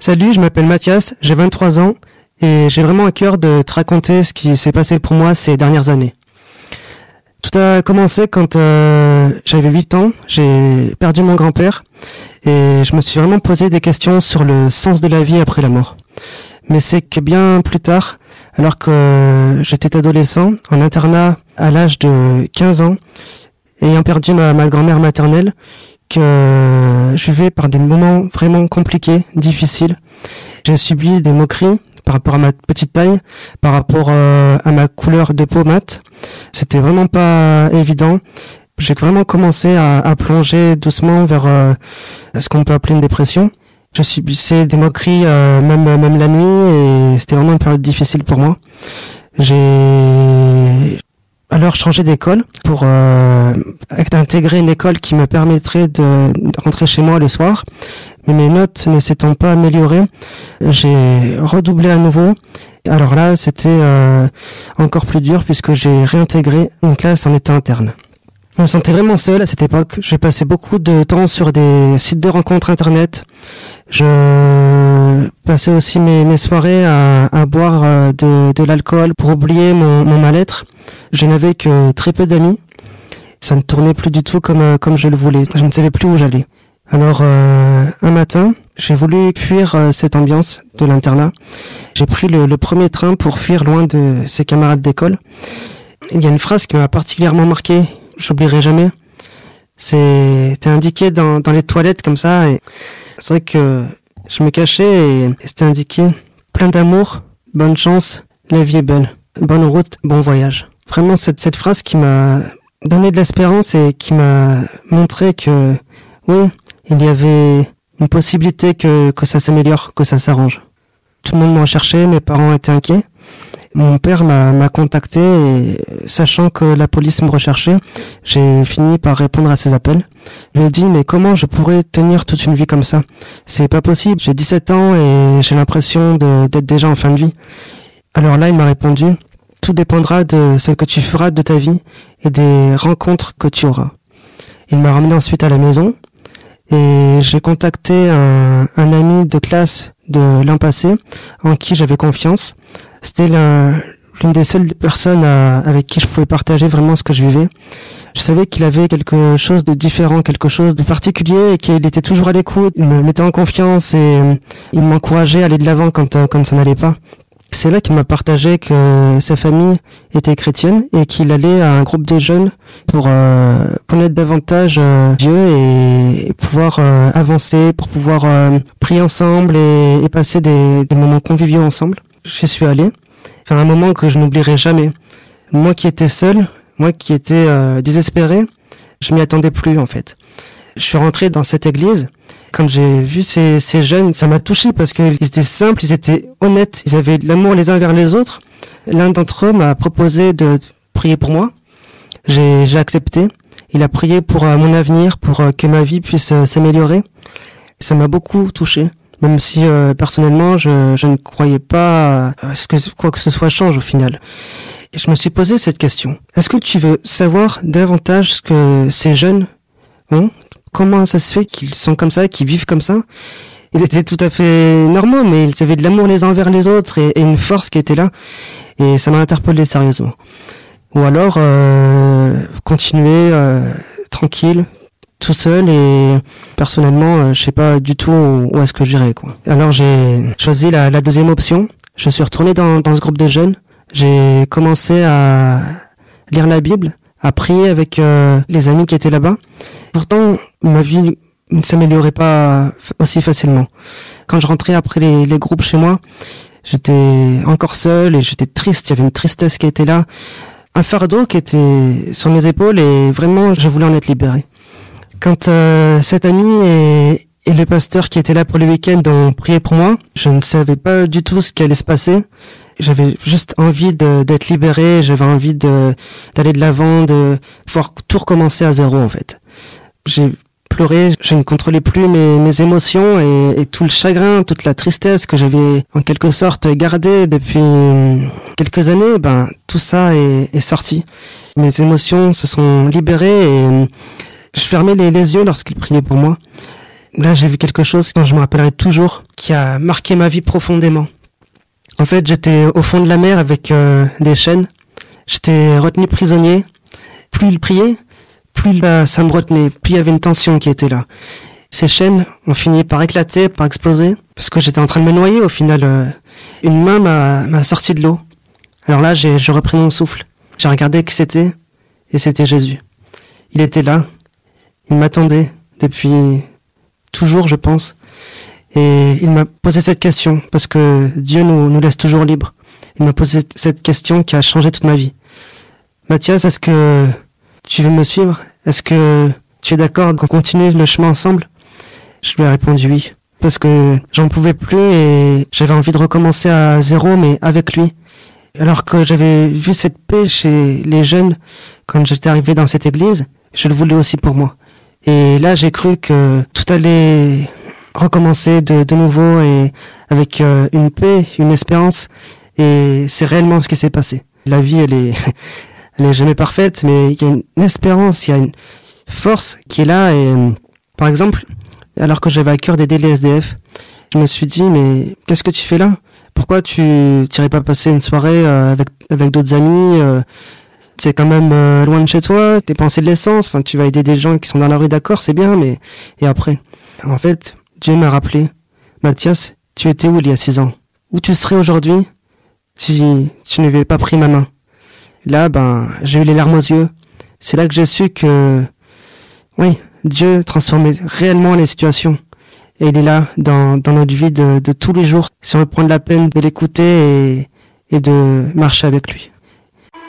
Salut, je m'appelle Mathias, j'ai 23 ans et j'ai vraiment à cœur de te raconter ce qui s'est passé pour moi ces dernières années. Tout a commencé quand j'avais 8 ans, j'ai perdu mon grand-père et je me suis vraiment posé des questions sur le sens de la vie après la mort. Mais c'est que bien plus tard, alors que j'étais adolescent, en internat à l'âge de 15 ans, ayant perdu ma grand-mère maternelle, que je vivais par des moments vraiment compliqués, difficiles. J'ai subi des moqueries par rapport à ma petite taille, par rapport à ma couleur de peau mate. C'était vraiment pas évident. J'ai vraiment commencé à plonger doucement vers ce qu'on peut appeler une dépression. Je subissais des moqueries même la nuit et c'était vraiment une période difficile pour moi. J'ai alors changé d'école pour intégrer une école qui me permettrait de rentrer chez moi le soir. Mais mes notes ne s'étant pas améliorées, j'ai redoublé à nouveau. Alors là, c'était encore plus dur puisque j'ai réintégré une classe en état interne. Je me sentais vraiment seul à cette époque. J'ai passé beaucoup de temps sur des sites de rencontres internet. Je passais aussi mes soirées à boire de l'alcool pour oublier mon mal-être. Je n'avais que très peu d'amis. Ça ne tournait plus du tout comme je le voulais. Je ne savais plus où j'allais. Alors un matin, j'ai voulu fuir cette ambiance de l'internat. J'ai pris le premier train pour fuir loin de ses camarades d'école. Il y a une phrase qui m'a particulièrement marqué. J'oublierai jamais. C'était indiqué dans les toilettes comme ça. Et c'est vrai que je me cachais et c'était indiqué plein d'amour, bonne chance, la vie est belle, bonne route, bon voyage. Vraiment cette phrase qui m'a donné de l'espérance et qui m'a montré que oui, il y avait une possibilité que ça s'améliore, que ça s'arrange. Tout le monde m'a cherché, mes parents étaient inquiets. Mon père m'a contacté et sachant que la police me recherchait, j'ai fini par répondre à ses appels. Je lui ai dit mais comment je pourrais tenir toute une vie comme ça? C'est pas possible, j'ai 17 ans et j'ai l'impression d'être déjà en fin de vie. Alors là il m'a répondu, tout dépendra de ce que tu feras de ta vie et des rencontres que tu auras. Il m'a ramené ensuite à la maison et j'ai contacté un ami de classe de l'an passé en qui j'avais confiance. C'était l'une des seules personnes avec qui je pouvais partager vraiment ce que je vivais. Je savais qu'il avait quelque chose de différent, quelque chose de particulier et qu'il était toujours à l'écoute. Il me mettait en confiance et il m'encourageait à aller de l'avant quand ça n'allait pas. C'est là qu'il m'a partagé que sa famille était chrétienne et qu'il allait à un groupe de jeunes pour connaître davantage Dieu et pouvoir avancer, pour pouvoir prier ensemble et passer des moments conviviaux ensemble. J'y suis allé. Enfin, un moment que je n'oublierai jamais. Moi qui étais seul, moi qui étais désespéré, je m'y attendais plus en fait. Je suis rentré dans cette église. Quand j'ai vu ces jeunes, ça m'a touché parce qu'ils étaient simples, ils étaient honnêtes, ils avaient de l'amour les uns vers les autres. L'un d'entre eux m'a proposé de prier pour moi. J'ai accepté. Il a prié pour mon avenir, pour que ma vie puisse s'améliorer. Ça m'a beaucoup touché. Même si personnellement je ne croyais pas ce que quoi que ce soit change au final. Et je me suis posé cette question. Est-ce que tu veux savoir davantage ce que ces jeunes ont? Comment ça se fait qu'ils sont comme ça, qu'ils vivent comme ça? Ils étaient tout à fait normaux, mais ils avaient de l'amour les uns envers les autres et une force qui était là. Et ça m'a interpellé sérieusement. Ou alors continuer tranquille, tout seul et personnellement je sais pas du tout où est-ce que j'irais quoi. Alors j'ai choisi la deuxième option. Je suis retourné dans ce groupe de jeunes. J'ai commencé à lire la Bible, à prier avec les amis qui étaient là-bas. Pourtant ma vie ne s'améliorait pas aussi facilement. Quand je rentrais après les groupes chez moi, j'étais encore seul et j'étais triste, il y avait une tristesse qui était là, un fardeau qui était sur mes épaules et vraiment je voulais en être libéré. Quand cet ami et le pasteur qui était là pour le week-end ont prié pour moi, je ne savais pas du tout ce qui allait se passer. J'avais juste envie d'être libéré, j'avais envie d'aller de l'avant, de pouvoir tout recommencer à zéro en fait. J'ai pleuré, je ne contrôlais plus mes émotions et tout le chagrin, toute la tristesse que j'avais en quelque sorte gardé depuis quelques années, tout ça est sorti. Mes émotions se sont libérées et je fermais les yeux lorsqu'il priait pour moi. là, j'ai vu quelque chose dont je me rappellerai toujours, qui a marqué ma vie profondément. En fait, j'étais au fond de la mer avec des chaînes. J'étais retenu prisonnier. Plus il priait, plus ça me retenait, plus il y avait une tension qui était là. Ces chaînes ont fini par éclater, par exploser, parce que j'étais en train de me noyer. Au final, une main m'a sorti de l'eau. Alors là, j'ai repris mon souffle. J'ai regardé qui c'était, et c'était Jésus. Il était là, il m'attendait depuis toujours, je pense, et il m'a posé cette question, parce que Dieu nous laisse toujours libres. Il m'a posé cette question qui a changé toute ma vie. Mathias, est-ce que tu veux me suivre? Est-ce que tu es d'accord qu'on continue le chemin ensemble? Je lui ai répondu oui, parce que j'en pouvais plus et j'avais envie de recommencer à zéro, mais avec lui. Alors que j'avais vu cette paix chez les jeunes quand j'étais arrivé dans cette église, je le voulais aussi pour moi. Et là, j'ai cru que tout allait recommencer de nouveau et avec une paix, une espérance. Et c'est réellement ce qui s'est passé. La vie, elle est jamais parfaite, mais il y a une espérance, il y a une force qui est là. Et par exemple, alors que j'avais à cœur d'aider les SDF, je me suis dit, mais qu'est-ce que tu fais là? Pourquoi tu n'irais pas passer une soirée avec d'autres amis? C'est quand même loin de chez toi, dépenser de l'essence, enfin tu vas aider des gens qui sont dans la rue, d'accord, c'est bien, mais et après? En fait, Dieu m'a rappelé, Mathias, tu étais où il y a 6 ans? Où tu serais aujourd'hui si tu n'avais pas pris ma main? Là, j'ai eu les larmes aux yeux. C'est là que j'ai su que, oui, Dieu transformait réellement les situations. Et il est là dans notre vie de tous les jours, si on veut prendre la peine de l'écouter et de marcher avec lui.